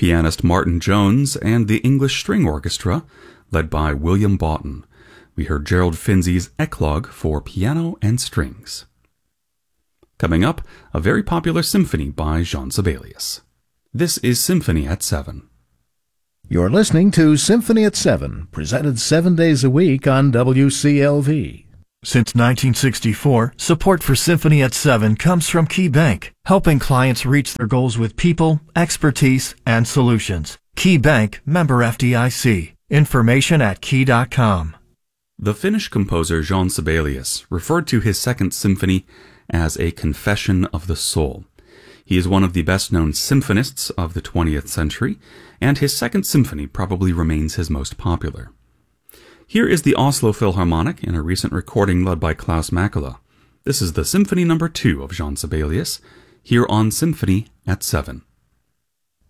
pianist Martin Jones, and the English String Orchestra, led by William Boughton. We heard Gerald Finzi's Eclogue for piano and strings. Coming up, a very popular symphony by Jean Sibelius. This is Symphony at 7. You're listening to Symphony at 7, presented 7 days a week on WCLV. Since 1964, support for Symphony at 7 comes from Key Bank, helping clients reach their goals with people, expertise, and solutions. Key Bank, member FDIC. Information at key.com. The Finnish composer Jean Sibelius referred to his Second Symphony as a confession of the soul. He is one of the best-known symphonists of the 20th century, and his Second Symphony probably remains his most popular. Here is the Oslo Philharmonic in a recent recording led by Klaus Makela. This is the Symphony No. 2 of Jean Sibelius, here on Symphony at 7.